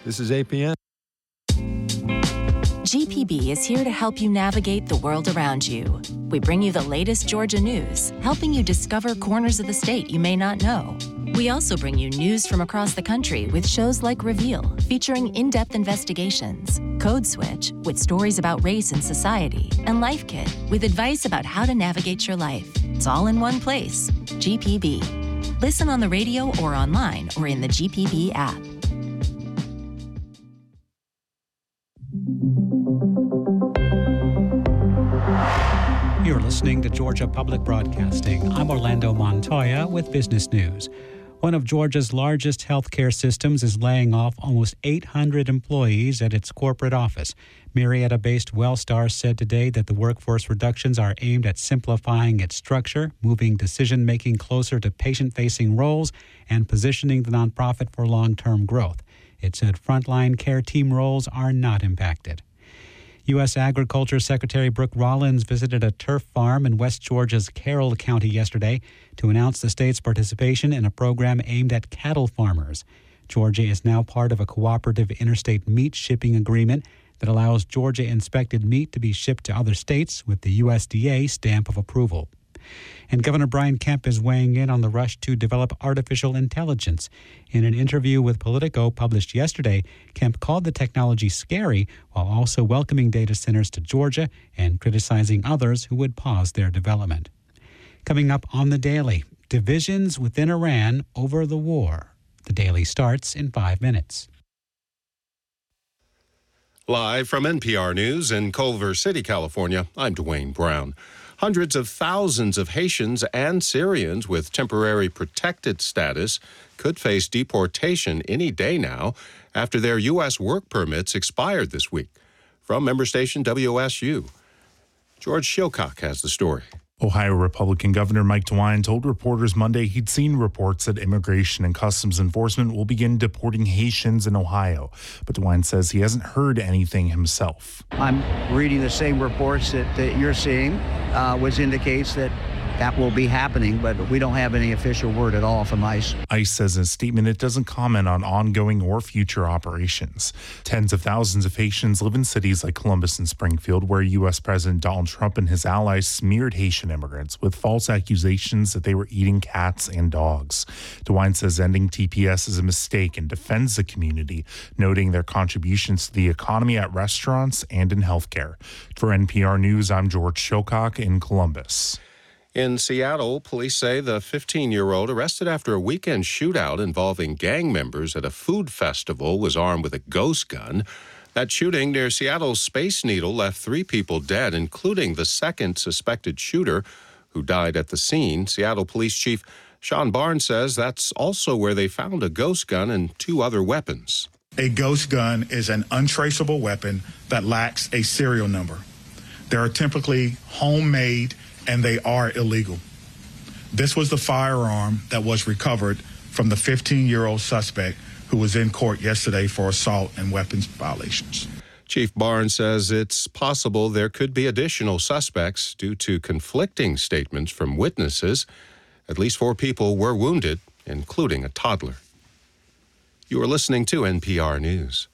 This is APN. GPB is here to help you navigate the world around you. We bring you the latest Georgia news, helping you discover corners of the state you may not know. We also bring you news from across the country with shows like Reveal, featuring in-depth investigations, Code Switch, with stories about race and society, and Life Kit, with advice about how to navigate your life. It's all in one place. GPB. Listen on the radio or online or in the GPB app. You're listening to Georgia Public Broadcasting. I'm Orlando Montoya with Business News. One of Georgia's largest healthcare systems is laying off almost 800 employees at its corporate office. Marietta-based Wellstar said today that the workforce reductions are aimed at simplifying its structure, moving decision-making closer to patient-facing roles, and positioning the nonprofit for long-term growth. It said frontline care team roles are not impacted. U.S. Agriculture Secretary Brooke Rollins visited a turf farm in West Georgia's Carroll County yesterday to announce the state's participation in a program aimed at cattle farmers. Georgia is now part of a cooperative interstate meat shipping agreement that allows Georgia-inspected meat to be shipped to other states with the USDA stamp of approval. And Governor Brian Kemp is weighing in on the rush to develop artificial intelligence. In an interview with Politico published yesterday, Kemp called the technology scary while also welcoming data centers to Georgia and criticizing others who would pause their development. Coming up on The Daily, divisions within Iran over the war. The Daily starts in 5 minutes. Live from NPR News in Culver City, California, I'm Dwayne Brown. Hundreds of thousands of Haitians and Syrians with temporary protected status could face deportation any day now after their U.S. work permits expired this week. From member station WSU, George Shilcock has the story. Ohio Republican Governor Mike DeWine told reporters Monday he'd seen reports that Immigration and Customs Enforcement will begin deporting Haitians in Ohio. But DeWine says he hasn't heard anything himself. I'm reading the same reports that you're seeing, which indicates that will be happening, but we don't have any official word at all from ICE. ICE says in a statement it doesn't comment on ongoing or future operations. Tens of thousands of Haitians live in cities like Columbus and Springfield, where U.S. President Donald Trump and his allies smeared Haitian immigrants with false accusations that they were eating cats and dogs. DeWine says ending TPS is a mistake and defends the community, noting their contributions to the economy at restaurants and in healthcare. For NPR News, I'm George Shilcock in Columbus. In Seattle, police say the 15-year-old arrested after a weekend shootout involving gang members at a food festival was armed with a ghost gun. That shooting near Seattle's Space Needle left 3 people dead, including the second suspected shooter who died at the scene. Seattle Police Chief Sean Barnes says that's also where they found a ghost gun and 2 other weapons. A ghost gun is an untraceable weapon that lacks a serial number. They are typically homemade and they are illegal. This was the firearm that was recovered from the 15-year-old suspect who was in court yesterday for assault and weapons violations. Chief Barnes says it's possible there could be additional suspects due to conflicting statements from witnesses. At least 4 people were wounded, including a toddler. You are listening to NPR News.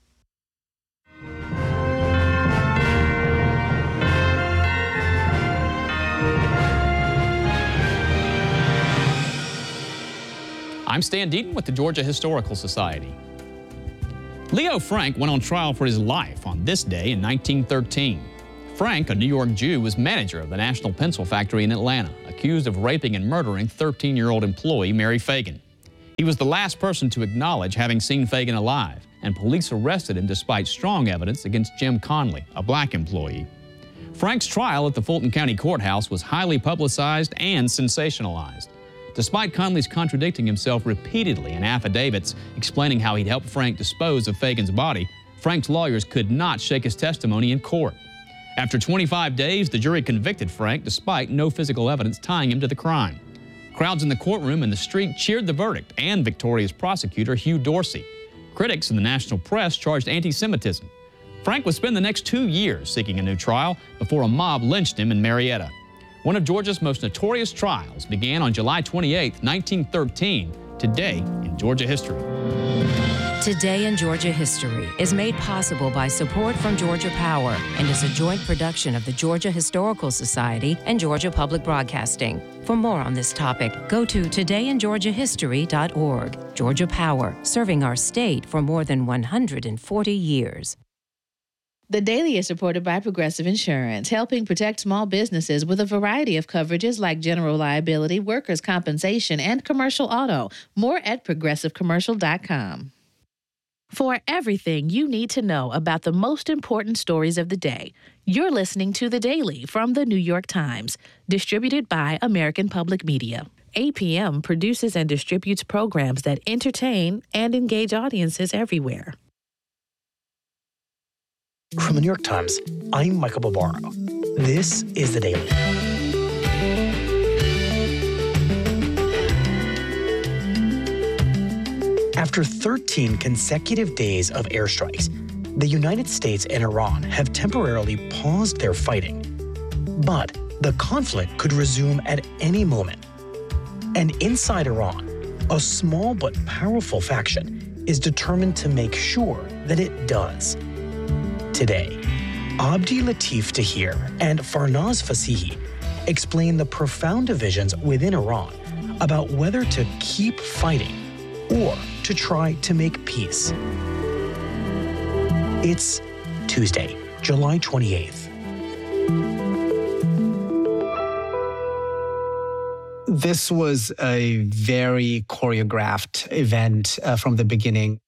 I'm Stan Deaton with the Georgia Historical Society. Leo Frank went on trial for his life on this day in 1913. Frank, a New York Jew, was manager of the National Pencil Factory in Atlanta, accused of raping and murdering 13-year-old employee Mary Fagan. He was the last person to acknowledge having seen Fagan alive, and police arrested him despite strong evidence against Jim Conley, a black employee. Frank's trial at the Fulton County Courthouse was highly publicized and sensationalized. Despite Conley's contradicting himself repeatedly in affidavits explaining how he'd helped Frank dispose of Fagan's body, Frank's lawyers could not shake his testimony in court. After 25 days, the jury convicted Frank despite no physical evidence tying him to the crime. Crowds in the courtroom and the street cheered the verdict and Victoria's prosecutor, Hugh Dorsey. Critics in the national press charged anti-Semitism. Frank would spend the next 2 years seeking a new trial before a mob lynched him in Marietta. One of Georgia's most notorious trials began on July 28, 1913, today in Georgia history. Today in Georgia History is made possible by support from Georgia Power and is a joint production of the Georgia Historical Society and Georgia Public Broadcasting. For more on this topic, go to todayingeorgiahistory.org. Georgia Power, serving our state for more than 140 years. The Daily is supported by Progressive Insurance, helping protect small businesses with a variety of coverages like general liability, workers' compensation, and commercial auto. More at progressivecommercial.com. For everything you need to know about the most important stories of the day, you're listening to The Daily from The New York Times, distributed by American Public Media. APM produces and distributes programs that entertain and engage audiences everywhere. From The New York Times, I'm Michael Barbaro. This is The Daily. After 13 consecutive days of airstrikes, the United States and Iran have temporarily paused their fighting. But the conflict could resume at any moment. And inside Iran, a small but powerful faction is determined to make sure that it does. Today, Abdi Latif Tahir and Farnaz Fasihi explain the profound divisions within Iran about whether to keep fighting or to try to make peace. It's Tuesday, July 28th. This was a very choreographed event from the beginning.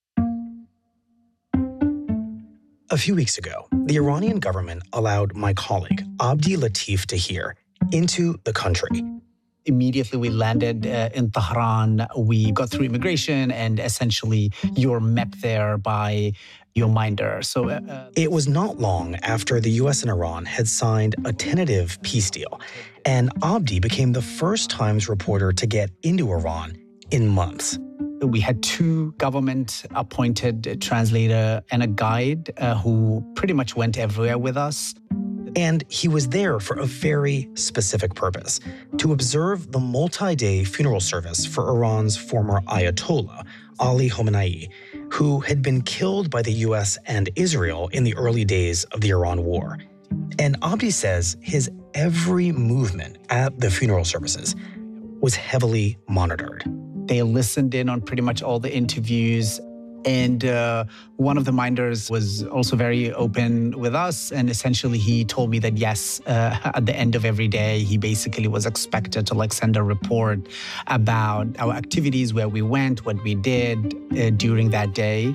A few weeks ago, the Iranian government allowed my colleague, Abdi Latif Tahir, into the country. Immediately we landed in Tehran. We got through immigration, and essentially you're met there by your minder. So it was not long after the U.S. and Iran had signed a tentative peace deal, and Abdi became the first Times reporter to get into Iran in months. We had two government-appointed translator and a guide who pretty much went everywhere with us. And he was there for a very specific purpose, to observe the multi-day funeral service for Iran's former Ayatollah, Ali Khamenei, who had been killed by the U.S. and Israel in the early days of the Iran war. And Abdi says his every movement at the funeral services was heavily monitored. They listened in on pretty much all the interviews. And one of the minders was also very open with us. And essentially, he told me that, yes, at the end of every day, he basically was expected to send a report about our activities, where we went, what we did during that day.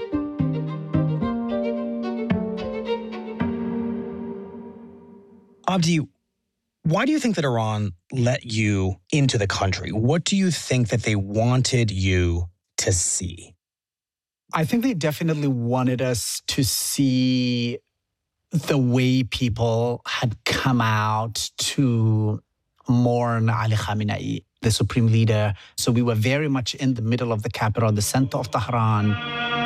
Abdi, why do you think that Iran let you into the country? What do you think that they wanted you to see? I think they definitely wanted us to see the way people had come out to mourn Ali Khamenei, the supreme leader. So we were very much in the middle of the capital, the center of Tehran.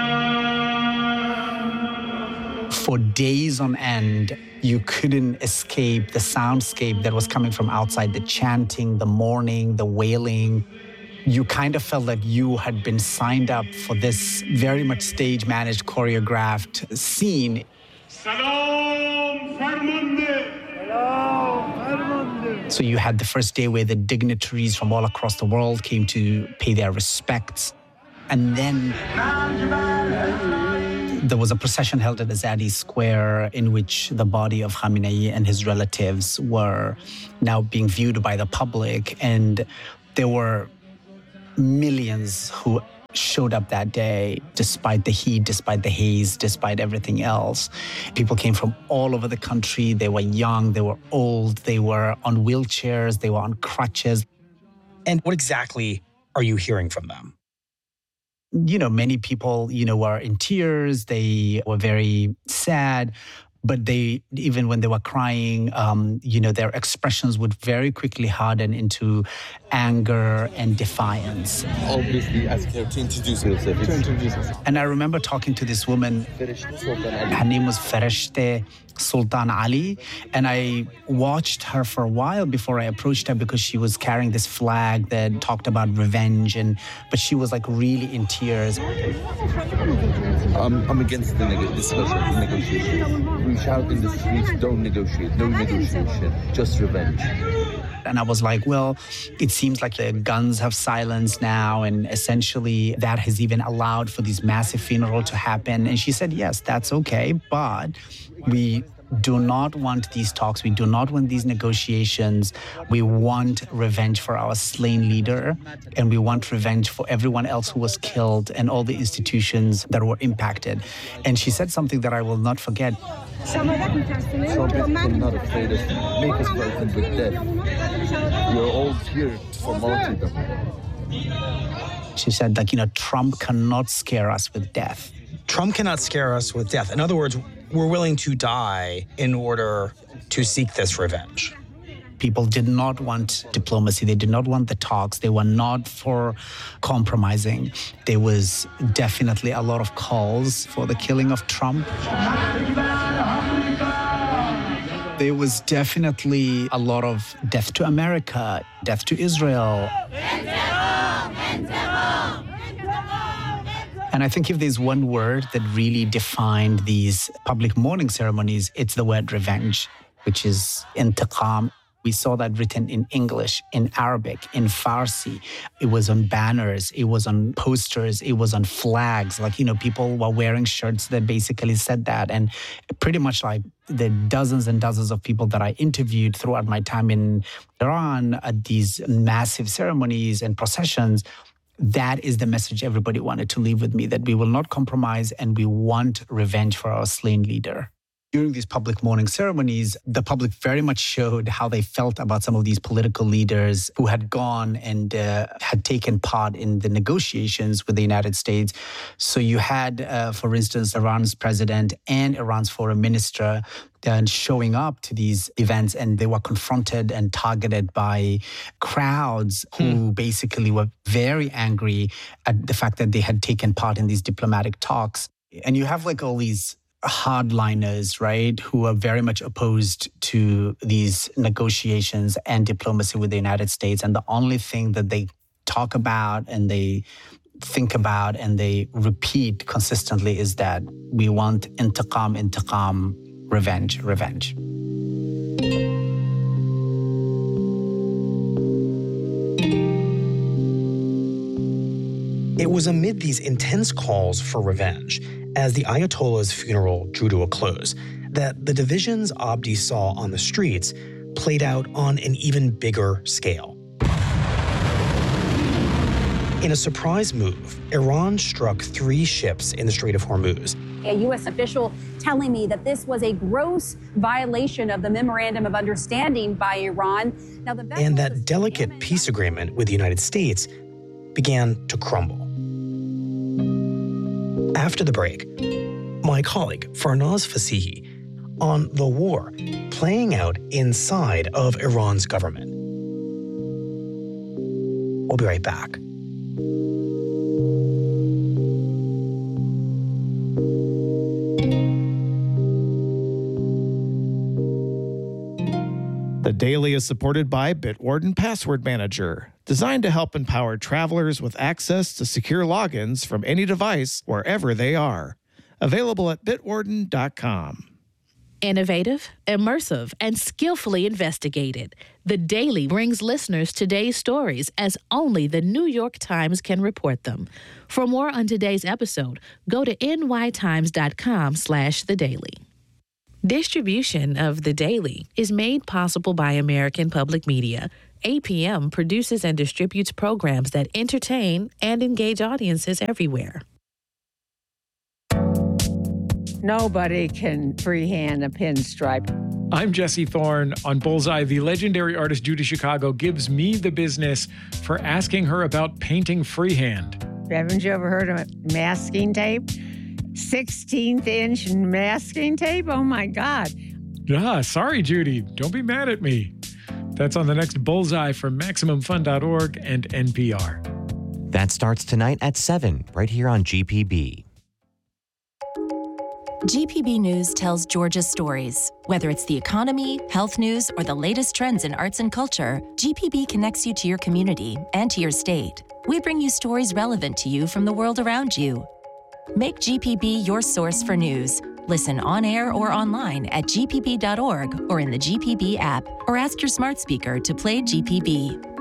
For days on end, you couldn't escape the soundscape that was coming from outside, the chanting, the mourning, the wailing. You kind of felt like you had been signed up for this very much stage-managed, choreographed scene. So you had the first day where the dignitaries from all across the world came to pay their respects. And then there was a procession held at Azadi Square in which the body of Khamenei and his relatives were now being viewed by the public. And there were millions who showed up that day, despite the heat, despite the haze, despite everything else. People came from all over the country. They were young, they were old, they were on wheelchairs, they were on crutches. And what exactly are you hearing from them? Many people, were in tears. They were very sad. But even when they were crying, their expressions would very quickly harden into anger and defiance. Obviously, ask her to introduce herself. And I remember talking to this woman. Her name was Farishte. Sultan Ali. And I watched her for a while before I approached her because she was carrying this flag that talked about revenge. But she was like really in tears. I'm against the negotiation. We shout in the streets, don't negotiate, no negotiation, just revenge. And I was like, well, it seems like the guns have silenced now. And essentially that has even allowed for this massive funeral to happen. And she said, yes, that's okay. But we do not want these talks. We do not want these negotiations. We want revenge for our slain leader. And we want revenge for everyone else who was killed and all the institutions that were impacted. And she said something that I will not forget. Some people are not afraid of make us welcome with death. We are all here for martyrdom. She said, Trump cannot scare us with death. Trump cannot scare us with death. In other words, we're willing to die in order to seek this revenge. People did not want diplomacy. They did not want the talks. They were not for compromising. There was definitely a lot of calls for the killing of Trump. There was definitely a lot of death to America, death to Israel. And I think if there's one word that really defined these public mourning ceremonies, it's the word revenge, which is intiqam. We saw that written in English, in Arabic, in Farsi. It was on banners, it was on posters, it was on flags. People were wearing shirts that basically said that. And pretty much like the dozens and dozens of people that I interviewed throughout my time in Iran at these massive ceremonies and processions, that is the message everybody wanted to leave with me, that we will not compromise and we want revenge for our slain leader. During these public mourning ceremonies, the public very much showed how they felt about some of these political leaders who had gone and had taken part in the negotiations with the United States. So you had, for instance, Iran's president and Iran's foreign minister showing up to these events, and they were confronted and targeted by crowds who basically were very angry at the fact that they had taken part in these diplomatic talks. And you have all these hardliners, right, who are very much opposed to these negotiations and diplomacy with the United States. And the only thing that they talk about and they think about and they repeat consistently is that we want intiqam, revenge. It was amid these intense calls for revenge, as the Ayatollah's funeral drew to a close, that the divisions Abdi saw on the streets played out on an even bigger scale. In a surprise move, Iran struck 3 ships in the Strait of Hormuz. A U.S. official telling me that this was a gross violation of the Memorandum of Understanding by Iran. And that delicate peace agreement with the United States began to crumble. After the break, my colleague Farnaz Fasihi on the war playing out inside of Iran's government. We'll be right back. The Daily is supported by Bitwarden Password Manager, designed to help empower travelers with access to secure logins from any device wherever they are. Available at bitwarden.com. Innovative, immersive, and skillfully investigated. The Daily brings listeners today's stories as only the New York Times can report them. For more on today's episode, go to nytimes.com/thedaily. Distribution of The Daily is made possible by American Public Media. APM produces and distributes programs that entertain and engage audiences everywhere. Nobody can freehand a pinstripe. I'm Jesse Thorne. On Bullseye, the legendary artist Judy Chicago gives me the business for asking her about painting freehand. Haven't you ever heard of masking tape? 16th-inch masking tape? Oh, my God. Ah, sorry, Judy. Don't be mad at me. That's on the next Bullseye from MaximumFun.org and NPR. That starts tonight at 7, right here on GPB. GPB News tells Georgia's stories. Whether it's the economy, health news, or the latest trends in arts and culture, GPB connects you to your community and to your state. We bring you stories relevant to you from the world around you. Make GPB your source for news. Listen on air or online at gpb.org or in the GPB app, or ask your smart speaker to play GPB.